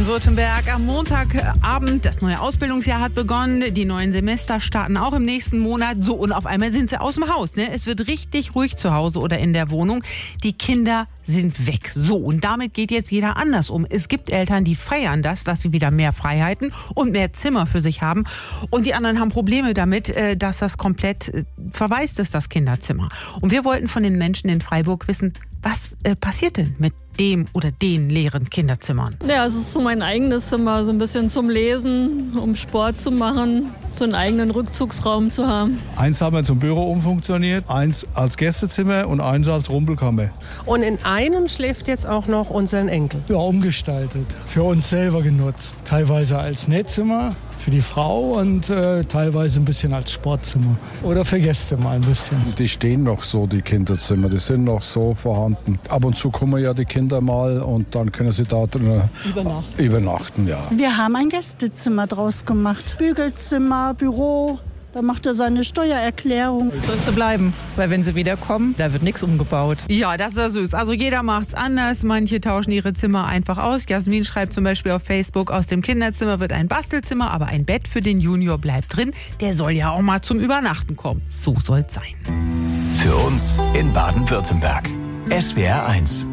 Baden-Württemberg. Am Montagabend, das neue Ausbildungsjahr hat begonnen. Die neuen Semester starten auch im nächsten Monat. So, und auf einmal sind sie aus dem Haus. Ne? Es wird richtig ruhig zu Hause oder in der Wohnung. Die Kinder sind weg. So, und damit geht jetzt jeder anders um. Es gibt Eltern, die feiern das, dass sie wieder mehr Freiheiten und mehr Zimmer für sich haben. Und die anderen haben Probleme damit, dass das komplett verwaist ist, das Kinderzimmer. Und wir wollten von den Menschen in Freiburg wissen, was passiert denn mit dem oder den leeren Kinderzimmern? Ja, es ist so mein eigenes Zimmer, so ein bisschen zum Lesen, um Sport zu machen, so einen eigenen Rückzugsraum zu haben. Eins haben wir zum Büro umfunktioniert, eins als Gästezimmer und eins als Rumpelkammer. Und in einem schläft jetzt auch noch unser Enkel. Ja, umgestaltet, für uns selber genutzt. Teilweise als Nähzimmer für die Frau und teilweise ein bisschen als Sportzimmer. Oder für Gäste mal ein bisschen. Die stehen noch so, die Kinderzimmer, die sind noch so vorhanden. Ab und zu kommen ja die Kinder mal und dann können sie da drin übernachten. Ja. Wir haben ein Gästezimmer draus gemacht. Bügelzimmer, Büro. Da macht er seine Steuererklärung. Soll so bleiben, weil wenn sie wiederkommen, da wird nichts umgebaut. Ja, das ist ja süß. Also jeder macht's anders. Manche tauschen ihre Zimmer einfach aus. Jasmin schreibt zum Beispiel auf Facebook, aus dem Kinderzimmer wird ein Bastelzimmer, aber ein Bett für den Junior bleibt drin. Der soll ja auch mal zum Übernachten kommen. So soll's sein. Für uns in Baden-Württemberg. SWR 1.